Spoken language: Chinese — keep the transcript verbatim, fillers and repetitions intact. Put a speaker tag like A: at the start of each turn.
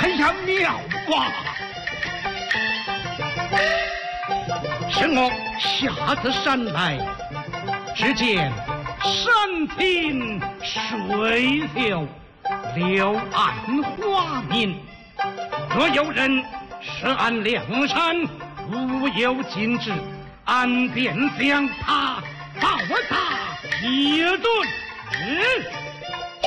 A: 哎呀，妙啊！
B: 是我下自山来，只见山清水秀，柳暗花明。若有人涉案梁山，无有禁止，俺便将他暴打一顿。